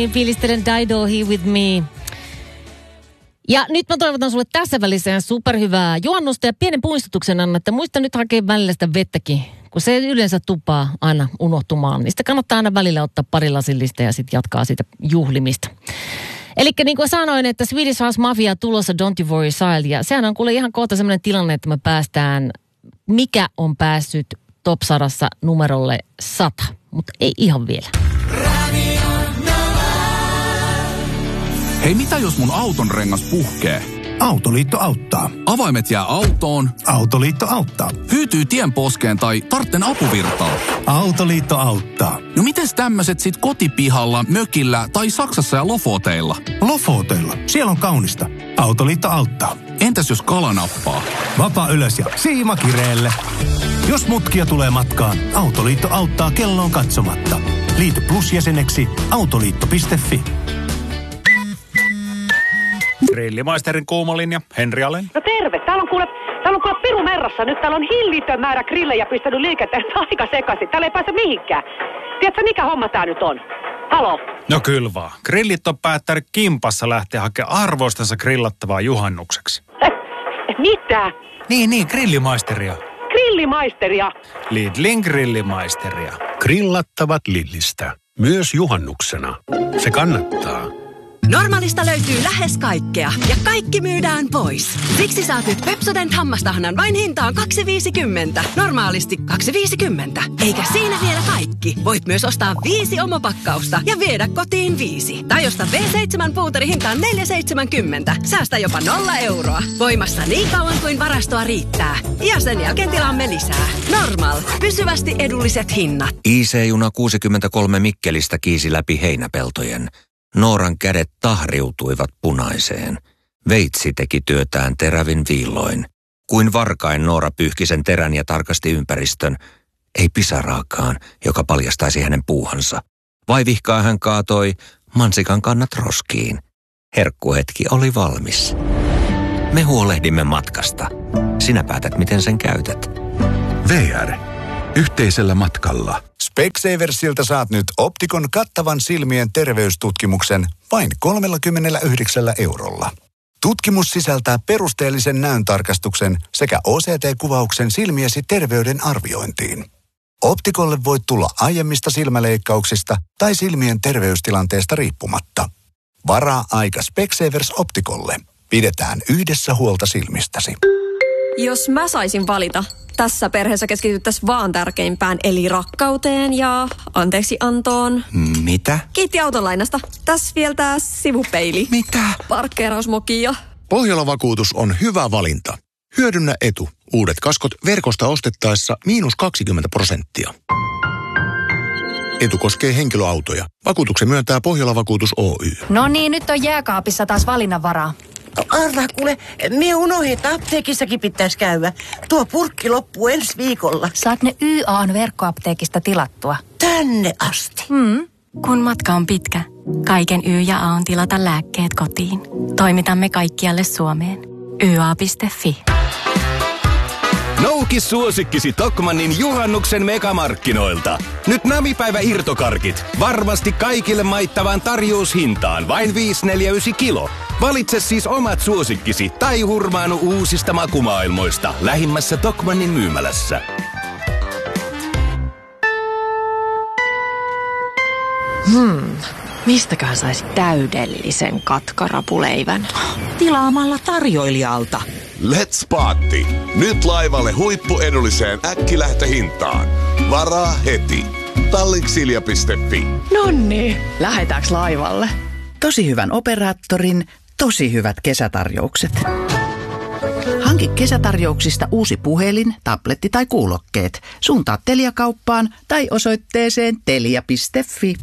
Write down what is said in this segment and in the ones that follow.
Fiilistelen Dido He With Me. Ja nyt mä toivotan sulle tässä välissä superhyvää juhannusta ja pienen muistutuksen anna, että muista nyt hakea välillä sitä vettäkin, kun se yleensä tupaa aina unohtumaan. Niin sitä kannattaa aina välillä ottaa pari lasillista ja sitten jatkaa siitä juhlimista. Eli niin kuin sanoin, että Swedish House Mafia tulossa Don't You Worry Child. Ja sehän on kuule ihan kohta sellainen tilanne, että me päästään, mikä on päässyt Top 100 numerolle 100. Mutta ei ihan vielä. Hei, mitä jos mun auton rengas puhkee? Autoliitto auttaa. Avaimet jää autoon. Autoliitto auttaa. Hyytyy tienposkeen tai tartten apuvirtaa. Autoliitto auttaa. No mites tämmöiset sit kotipihalla, mökillä tai Saksassa ja Lofoteilla? Lofoteilla. Siellä on kaunista. Autoliitto auttaa. Entäs jos kala nappaa? Vapaa ylös ja siima kireelle. Jos mutkia tulee matkaan, Autoliitto auttaa kelloon katsomatta. Liity Plus-jäseneksi autoliitto.fi. Grillimaisterin kuumalinja, Henri Alén. No terve, täällä on kuule piru merrassa. Nyt täällä on hillitön määrä grillejä pistänyt liikenteen aika sekaisin. Täällä ei pääse mihinkään. Tiedätkö mikä homma tää nyt on? Halo? No kyllä vaan. Grillit on päättänyt kimpassa lähteä hakemaan arvoistansa grillattavaa juhannukseksi. Mitä? Niin, grillimaisteria. Grillimaisteria? Lidlin grillimaisteria. Grillattavat Lidlistä. Myös juhannuksena. Se kannattaa. Normaalista löytyy lähes kaikkea ja kaikki myydään pois. Siksi saat nyt Pepsodent hammastahnan vain hintaan 2,50. Normaalisti 2,50. Eikä siinä vielä kaikki. Voit myös ostaa 5 omopakkausta ja viedä kotiin 5. Tai osta V7 puuteri hintaan 4,70. Säästä jopa 0 euroa. Voimassa niin kauan kuin varastoa riittää. Ja sen jälkeen tilaamme lisää. Normal. Pysyvästi edulliset hinnat. IC-juna 63 Mikkelistä kiisi läpi heinäpeltojen. Nooran kädet tahriutuivat punaiseen. Veitsi teki työtään terävin viilloin. Kuin varkain Noora pyyhki sen terän ja tarkasti ympäristön. Ei pisaraakaan, joka paljastaisi hänen puuhansa. Vaivihkaa hän kaatoi mansikan kannat roskiin. Herkkuhetki oli valmis. Me huolehdimme matkasta. Sinä päätät, miten sen käytät. VR. Yhteisellä matkalla. Specsaversilta saat nyt Optikon kattavan silmien terveystutkimuksen vain 39 eurolla. Tutkimus sisältää perusteellisen näöntarkastuksen sekä OCT-kuvauksen silmiesi terveyden arviointiin. Optikolle voit tulla aiemmista silmäleikkauksista tai silmien terveystilanteesta riippumatta. Varaa aika Specsavers Optikolle. Pidetään yhdessä huolta silmistäsi. Jos mä saisin valita, tässä perheessä keskityttäisiin vaan tärkeimpään, eli rakkauteen ja anteeksiantoon. Mitä? Kiitti autolainasta. Tässä vielä tää sivupeili. Mitä? Parkkeerausmoki ja... Pohjola-vakuutus on hyvä valinta. Hyödynnä etu. Uudet kaskot verkosta ostettaessa -20%. Etu koskee henkilöautoja. Vakuutuksen myöntää Pohjola-vakuutus Oy. No niin, nyt on jääkaapissa taas valinnanvaraa. Arvaa kuule, mie unohdin, että apteekissakin pitäisi käydä. Tuo purkki loppuu ensi viikolla. Saat ne YA:n verkkoapteekista tilattua. Tänne asti? Kun matka on pitkä, kaiken Y ja A on tilata lääkkeet kotiin. Toimitamme kaikkialle Suomeen. YA.fi. Nouki suosikkisi Tokmannin juhannuksen megamarkkinoilta. Nyt namipäivä irtokarkit. Varmasti kaikille maittavaan tarjoushintaan. Vain 5,49 kilo. Valitse siis omat suosikkisi tai hurmaanu uusista makumaailmoista lähimmässä Tokmannin myymälässä. Mistäköhän saisi täydellisen katkarapuleivän? Tilaamalla tarjoilijalta. Let's Party! Nyt laivalle huippuedulliseen äkkilähtöhintaan. Varaa heti. Tallinksilja.fi. Nonni, lähdetäänkö laivalle? Tosi hyvän operaattorin, tosi hyvät kesätarjoukset. Hanki kesätarjouksista uusi puhelin, tabletti tai kuulokkeet. Suuntaa Telia-kauppaan tai osoitteeseen telia.fi.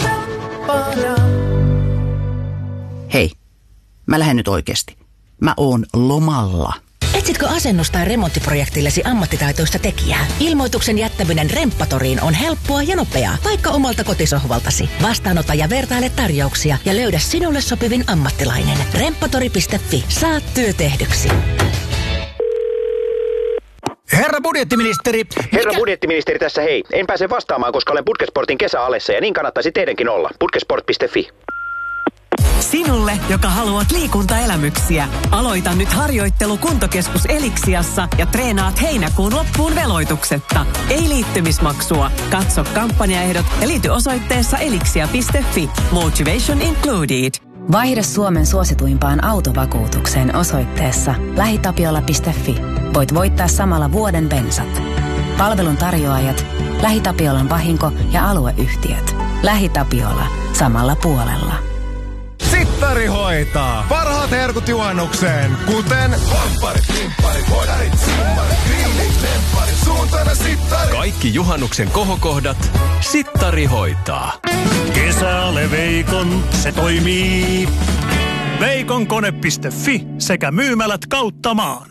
Hei, mä lähden nyt oikeasti. Mä oon lomalla. Etsitkö asennus- tai remonttiprojektillesi ammattitaitoista tekijää? Ilmoituksen jättäminen Remppatoriin on helppoa ja nopeaa, vaikka omalta kotisohvaltasi. Vastaanota ja vertaile tarjouksia ja löydä sinulle sopivin ammattilainen. Remppatori.fi. Saat työ tehdyksi. Herra budjettiministeri. Herra budjettiministeri tässä hei. En pääse vastaamaan, koska olen Putkesportin kesäalessa ja niin kannattaisi teidänkin olla. Putkesport.fi. Sinulle, joka haluat liikuntaelämyksiä. Aloita nyt harjoittelu Kuntokeskus Elixiassa ja treenaat heinäkuun loppuun veloituksetta. Ei liittymismaksua. Katso kampanjaehdot ja liity osoitteessa elixia.fi. Motivation included. Vaihda Suomen suosituimpaan autovakuutukseen osoitteessa lähitapiola.fi. Voit voittaa samalla vuoden bensat. Palvelun tarjoajat, LähiTapiolan vahinko- ja alueyhtiöt. LähiTapiola. Samalla puolella. Sittari hoitaa. Parhaat herkut juhannukseen, kuten hampparit, kimpparit, hoidarit, simmarit, grillit, lempparit, suuntana sittari. Kaikki juhannuksen kohokohdat Sittari hoitaa. Kesälle Veikon, se toimii. Veikonkone.fi sekä myymälät kautta maan.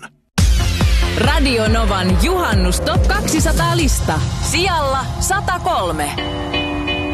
Radio Novan Juhannus Top 200 lista. Sijalla 103.